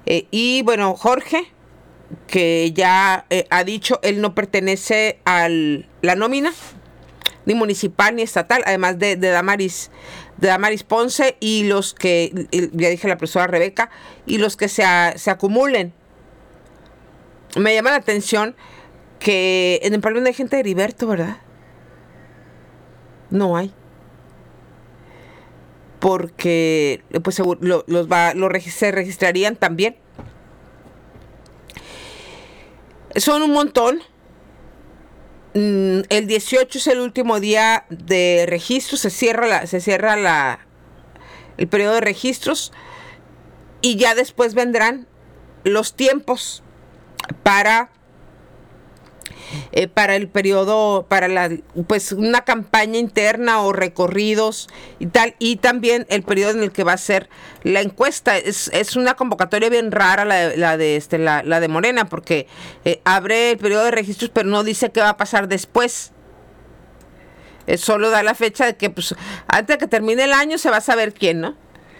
Y bueno, Jorge, que ya ha dicho, él no pertenece a la nómina, ni municipal ni estatal, además de Damaris Ponce y los que, ya dije la profesora Rebeca, y los que se acumulen. Me llama la atención que en el Parlamento hay gente de Heriberto, ¿verdad? No hay. Porque pues seguro, se registrarían también. Son un montón. El 18 es el último día de registro, se cierra el periodo de registros y ya después vendrán los tiempos para el periodo, pues una campaña interna o recorridos y tal, y también el periodo en el que va a ser la encuesta. Es una convocatoria bien rara la de Morena, porque abre el periodo de registros, pero no dice qué va a pasar después. Solo da la fecha de que pues antes de que termine el año se va a saber quién, ¿no?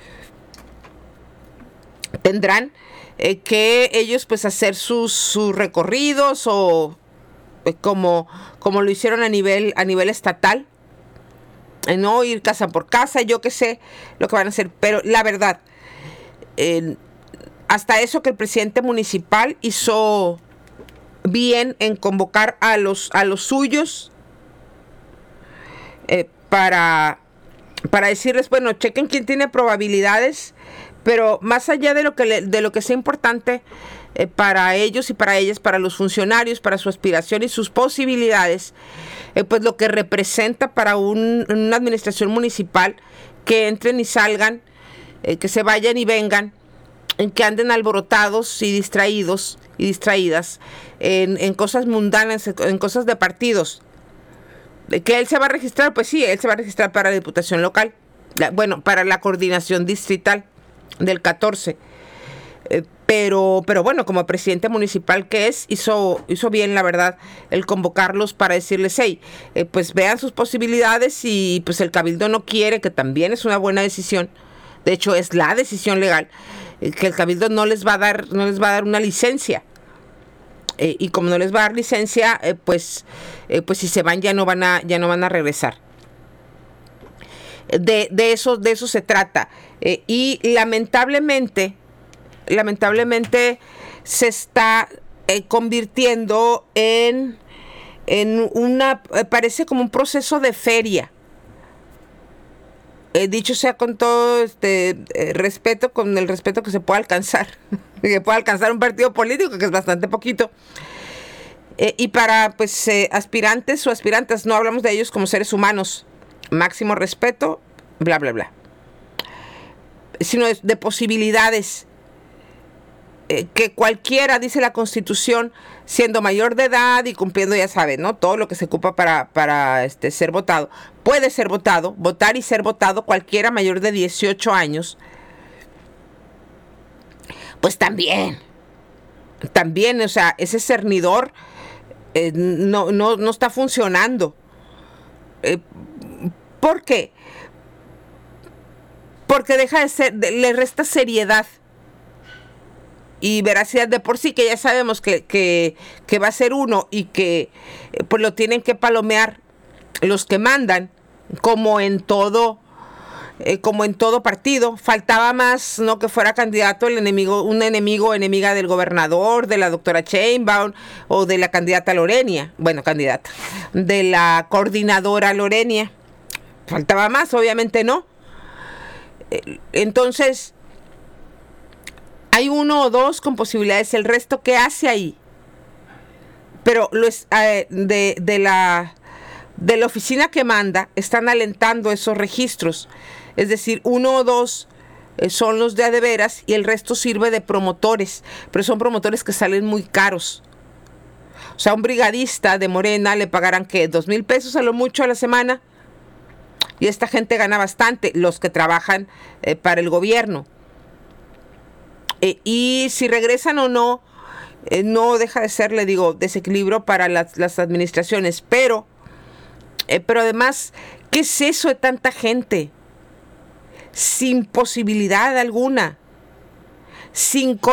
Tendrán que ellos pues hacer sus recorridos o como lo hicieron a nivel estatal, no ir casa por casa, yo qué sé lo que van a hacer, pero la verdad, hasta eso que el presidente municipal hizo bien en convocar a los suyos para decirles, bueno, chequen quién tiene probabilidades, pero más allá de lo que sea importante para ellos y para ellas, para los funcionarios, para su aspiración y sus posibilidades, pues lo que representa para una administración municipal, que entren y salgan, que se vayan y vengan, en que anden alborotados y distraídos y distraídas en cosas mundanas, en cosas de partidos. ¿Que él se va a registrar? Pues sí, él se va a registrar para la diputación local, para la coordinación distrital del 14. Pero bueno, como presidente municipal que es, hizo bien, la verdad, el convocarlos para decirles, hey, pues vean sus posibilidades, y pues el cabildo no quiere, que también es una buena decisión, de hecho es la decisión legal, que el cabildo no les va a dar una licencia. Y como no les va a dar licencia, pues si se van ya no van a regresar. De eso se trata. Y lamentablemente se está convirtiendo en parece como un proceso de feria. Dicho sea con todo respeto, con el respeto que se pueda alcanzar, que pueda alcanzar un partido político, que es bastante poquito. Y para pues aspirantes o aspirantes, no hablamos de ellos como seres humanos, máximo respeto, bla, bla, bla, sino de posibilidades. Que cualquiera, dice la Constitución, siendo mayor de edad y cumpliendo, ya saben, ¿no?, todo lo que se ocupa para ser votado, puede ser votado, votar y ser votado cualquiera mayor de 18 años. Pues también, o sea, ese cernidor no está funcionando. ¿Por qué? Porque deja de ser, le resta seriedad y veracidad. De por sí que ya sabemos que va a ser uno, y que pues lo tienen que palomear los que mandan, como en todo partido. Faltaba más, no, que fuera candidato un enemigo o enemiga del gobernador, de la doctora Sheinbaum, o de la candidata Lorenia, de la coordinadora Lorenia. Faltaba más, obviamente no. Entonces hay uno o dos con posibilidades, el resto, ¿qué hace ahí? Pero de la oficina que manda están alentando esos registros, es decir, uno o dos son los de veras, y el resto sirve de promotores, pero son promotores que salen muy caros. O sea, un brigadista de Morena le pagarán, ¿qué?, 2,000 pesos a lo mucho a la semana, y esta gente gana bastante, los que trabajan para el gobierno. Y si regresan o no, no deja de ser, le digo, desequilibrio para las administraciones. Pero además, ¿qué es eso de tanta gente sin posibilidad alguna, sin